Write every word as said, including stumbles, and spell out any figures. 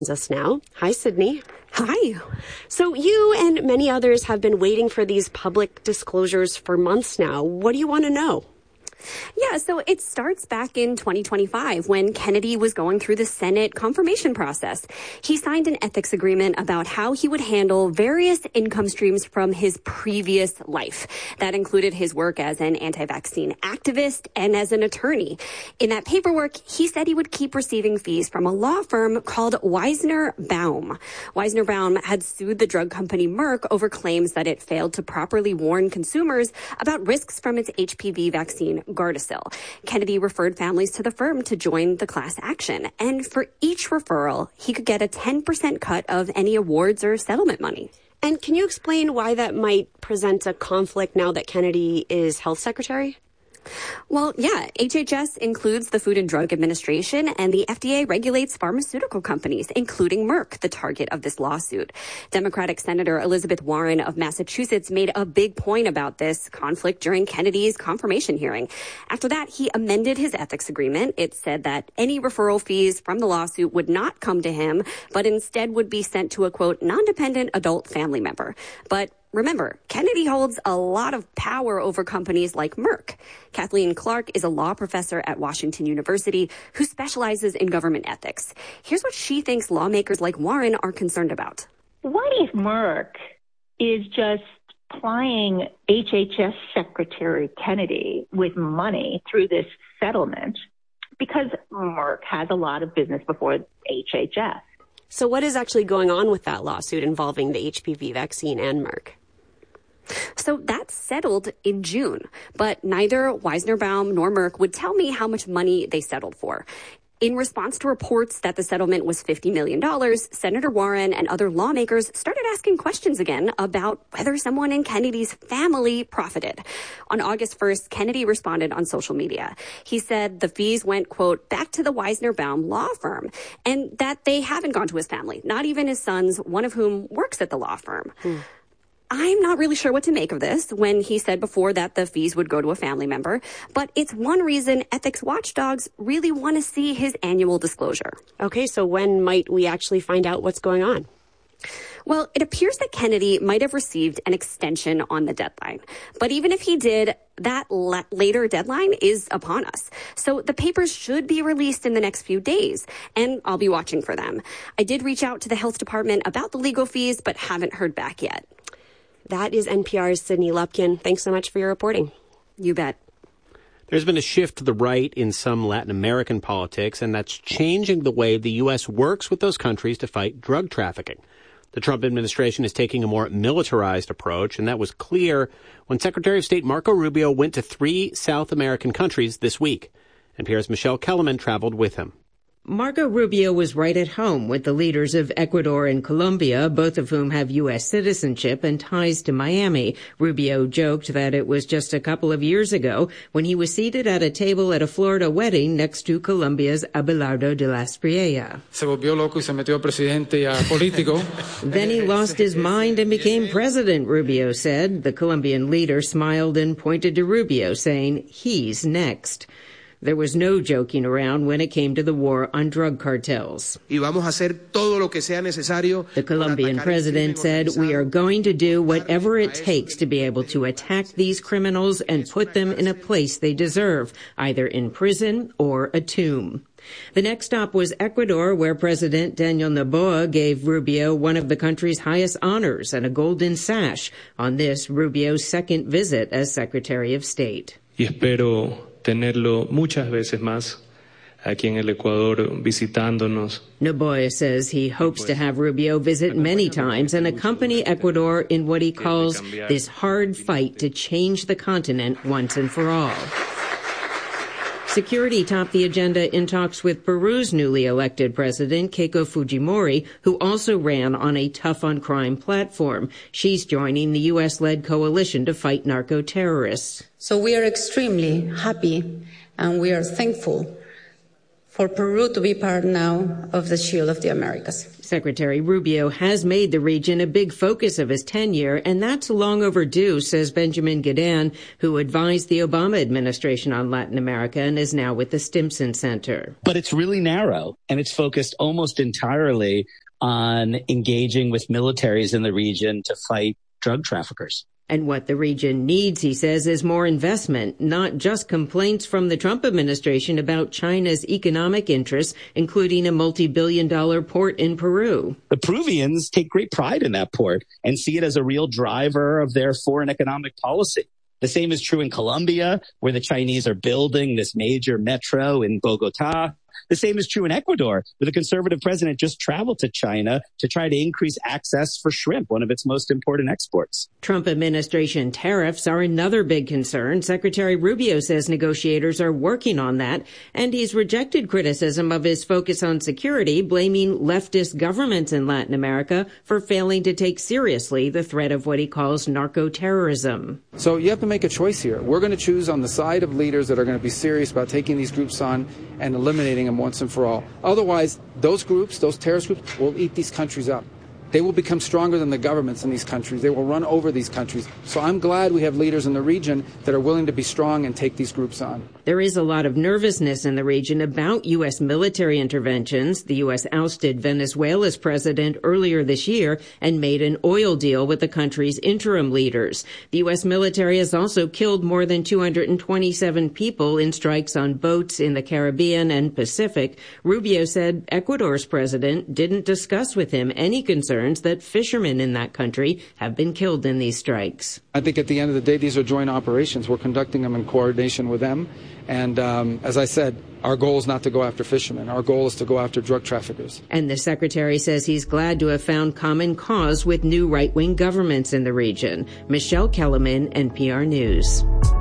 us now. Hi, Sydney. Hi. So you and many others have been waiting for these public disclosures for months now. What do you want to know? Yeah, so it starts back in twenty twenty-five when Kennedy was going through the Senate confirmation process. He signed an ethics agreement about how he would handle various income streams from his previous life. That included his work as an anti-vaccine activist and as an attorney. In that paperwork, he said he would keep receiving fees from a law firm called Weisner Baum. Weisner Baum had sued the drug company Merck over claims that it failed to properly warn consumers about risks from its H P V vaccine Gardasil. Kennedy referred families to the firm to join the class action. And for each referral, he could get a ten percent cut of any awards or settlement money. And can you explain why that might present a conflict now that Kennedy is health secretary? Well, yeah, H H S includes the Food and Drug Administration, and the F D A regulates pharmaceutical companies, including Merck, the target of this lawsuit. Democratic Senator Elizabeth Warren of Massachusetts made a big point about this conflict during Kennedy's confirmation hearing. After that, he amended his ethics agreement. It said that any referral fees from the lawsuit would not come to him, but instead would be sent to a, quote, non-dependent adult family member. But remember, Kennedy holds a lot of power over companies like Merck. Kathleen Clark is a law professor at Washington University who specializes in government ethics. Here's what she thinks lawmakers like Warren are concerned about. What if Merck is just plying H H S Secretary Kennedy with money through this settlement because Merck has a lot of business before H H S? So what is actually going on with that lawsuit involving the H P V vaccine and Merck? So that's settled in June, but neither Weisner Baum nor Merck would tell me how much money they settled for. In response to reports that the settlement was fifty million dollars, Senator Warren and other lawmakers started asking questions again about whether someone in Kennedy's family profited. On August first, Kennedy responded on social media. He said the fees went, quote, back to the Weisner Baum law firm, and that they haven't gone to his family, not even his sons, one of whom works at the law firm. Hmm. I'm not really sure what to make of this when he said before that the fees would go to a family member, but it's one reason ethics watchdogs really want to see his annual disclosure. Okay, so when might we actually find out what's going on? Well, it appears that Kennedy might have received an extension on the deadline. But even if he did, that la- later deadline is upon us. So the papers should be released in the next few days, and I'll be watching for them. I did reach out to the health department about the legal fees, but haven't heard back yet. That is N P R's Sydney Lupkin. Thanks so much for your reporting. You bet. There's been a shift to the right in some Latin American politics, and that's changing the way the U S works with those countries to fight drug trafficking. The Trump administration is taking a more militarized approach, and that was clear when Secretary of State Marco Rubio went to three South American countries this week. N P R's Michelle Kellerman traveled with him. Marco Rubio was right at home with the leaders of Ecuador and Colombia, both of whom have U S citizenship and ties to Miami. Rubio joked that it was just a couple of years ago when he was seated at a table at a Florida wedding next to Colombia's Abelardo de la Espriella. Se volvió loco y se metió presidente a político. Then he lost his mind and became president, Rubio said. The Colombian leader smiled and pointed to Rubio, saying, he's next. There was no joking around when it came to the war on drug cartels. Y vamos a hacer todo lo que sea necesario. The Colombian president said, we are going to do whatever it takes to be able to attack these criminals and put them in a place they deserve, either in prison or a tomb. The next stop was Ecuador, where President Daniel Noboa gave Rubio one of the country's highest honors and a golden sash on this, Rubio's second visit as Secretary of State. Y espero tenerlo muchas veces más aquí en el Ecuador visitándonos. Noboa says he hopes to have Rubio visit many times and accompany Ecuador in what he calls this hard fight to change the continent once and for all. Security topped the agenda in talks with Peru's newly elected president, Keiko Fujimori, who also ran on a tough-on-crime platform. She's joining the U S-led coalition to fight narco-terrorists. So we are extremely happy and we are thankful for Peru to be part now of the Shield of the Americas. Secretary Rubio has made the region a big focus of his tenure, and that's long overdue, says Benjamin Gedan, who advised the Obama administration on Latin America and is now with the Stimson Center. But it's really narrow, and it's focused almost entirely on engaging with militaries in the region to fight drug traffickers. And what the region needs, he says, is more investment, not just complaints from the Trump administration about China's economic interests, including a multi-billion dollar port in Peru. The Peruvians take great pride in that port and see it as a real driver of their foreign economic policy. The same is true in Colombia, where the Chinese are building this major metro in Bogota. The same is true in Ecuador, where the conservative president just traveled to China to try to increase access for shrimp, one of its most important exports. Trump administration tariffs are another big concern. Secretary Rubio says negotiators are working on that, and he's rejected criticism of his focus on security, blaming leftist governments in Latin America for failing to take seriously the threat of what he calls narco-terrorism. So you have to make a choice here. We're going to choose on the side of leaders that are going to be serious about taking these groups on and eliminating them once and for all. Otherwise, those groups, those terrorist groups, will eat these countries up. They will become stronger than the governments in these countries. They will run over these countries. So I'm glad we have leaders in the region that are willing to be strong and take these groups on. There is a lot of nervousness in the region about U S military interventions. The U S ousted Venezuela's president earlier this year and made an oil deal with the country's interim leaders. The U S military has also killed more than two hundred twenty-seven people in strikes on boats in the Caribbean and Pacific. Rubio said Ecuador's president didn't discuss with him any concerns that fishermen in that country have been killed in these strikes. I think at the end of the day, these are joint operations. We're conducting them in coordination with them. And um, as I said, our goal is not to go after fishermen. Our goal is to go after drug traffickers. And the secretary says he's glad to have found common cause with new right-wing governments in the region. Michelle Kellerman, N P R News.